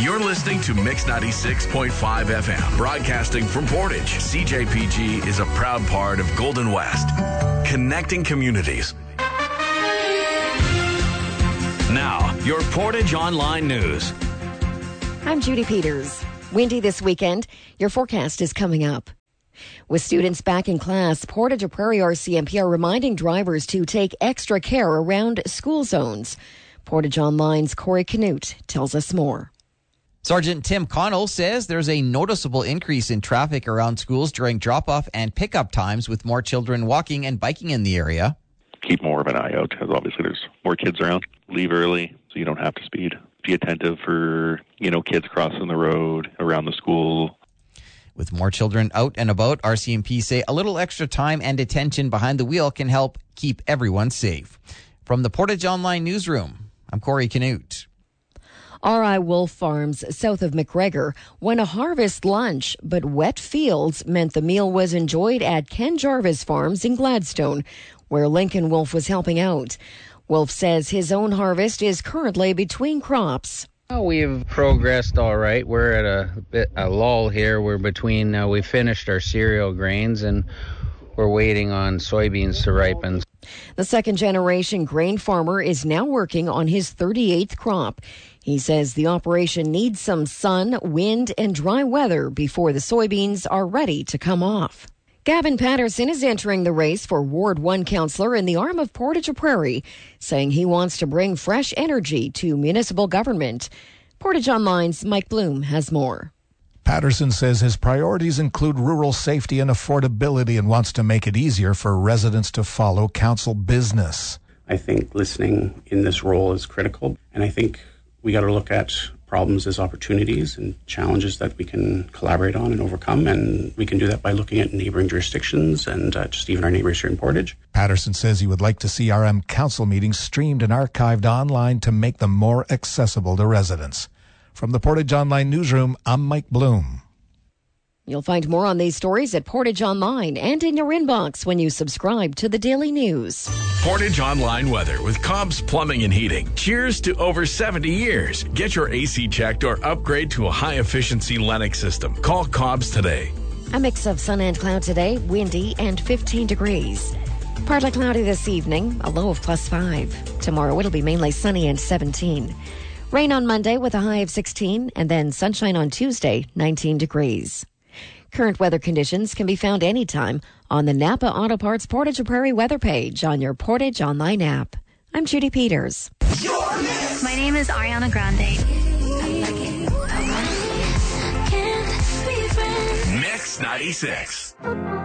You're listening to Mix 96.5 FM, broadcasting from Portage. CJPG is a proud part of Golden West, connecting communities. Now, your Portage Online News. I'm Judy Peters. Windy this weekend. Your forecast is coming up. With students back in class, Portage Prairie RCMP are reminding drivers to take extra care around school zones. Portage Online's Corey Canute tells us more. Sergeant Tim Connell says there's a noticeable increase in traffic around schools during drop-off and pick-up times, with more children walking and biking in the area. Keep more of an eye out, because obviously there's more kids around. Leave early so you don't have to speed. Be attentive for, kids crossing the road around the school. With more children out and about, RCMP say a little extra time and attention behind the wheel can help keep everyone safe. From the Portage Online Newsroom, I'm Corey Canute. R.I. Wolf Farms, south of McGregor, won a harvest lunch, but wet fields meant the meal was enjoyed at Ken Jarvis Farms in Gladstone, where Lincoln Wolf was helping out. Wolf says his own harvest is currently between crops. We've progressed all right. We're at a lull here. We're between, we finished our cereal grains and we're waiting on soybeans to ripen. The second-generation grain farmer is now working on his 38th crop. He says the operation needs some sun, wind, and dry weather before the soybeans are ready to come off. Gavin Patterson is entering the race for Ward 1 councillor in the arm of Portage Prairie, saying he wants to bring fresh energy to municipal government. Portage Online's Mike Bloom has more. Patterson says his priorities include rural safety and affordability and wants to make it easier for residents to follow council business. I think listening in this role is critical, and I think we got to look at problems as opportunities and challenges that we can collaborate on and overcome, and we can do that by looking at neighboring jurisdictions and just even our neighbors here in Portage. Patterson says he would like to see RM council meetings streamed and archived online to make them more accessible to residents. From the Portage Online Newsroom, I'm Mike Bloom. You'll find more on these stories at Portage Online and in your inbox when you subscribe to the Daily News. Portage Online weather with Cobb's Plumbing and Heating. Cheers to over 70 years. Get your AC checked or upgrade to a high-efficiency Lennox system. Call Cobb's today. A mix of sun and cloud today, windy and 15 degrees. Partly cloudy this evening, a low of +5. Tomorrow it'll be mainly sunny and 17. Rain on Monday with a high of 16, and then sunshine on Tuesday, 19 degrees. Current weather conditions can be found anytime on the Napa Auto Parts Portage Prairie weather page on your Portage Online app. I'm Judy Peters. My name is Ariana Grande. Mix 96.